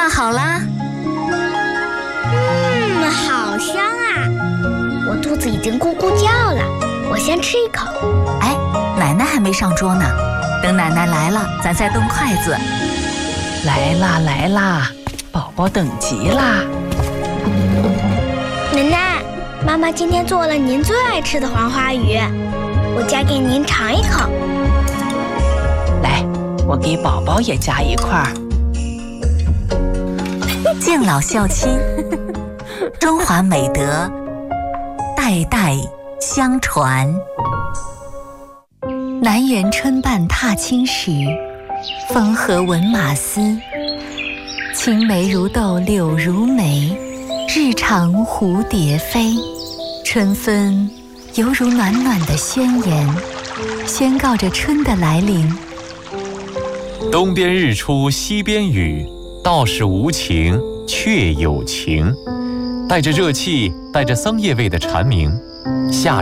做好啦？ 好香啊！我肚子已经咕咕叫了，我先吃一口。 哎，奶奶还没上桌呢，等奶奶来了，咱再动筷子。 来啦来啦，宝宝等急啦！ 奶奶，妈妈今天做了您最爱吃的黄花鱼，我夹给您尝一口。 来，我给宝宝也夹一块儿。 敬老孝亲，中华美德代代相传。南园春半踏青时，风和闻马嘶。青梅如豆柳如眉，日长蝴蝶飞。春分犹如暖暖的宣言，宣告着春的来临。 东边日出西边雨，道是无晴却有晴。带着热气，带着桑叶味的蝉鸣，夏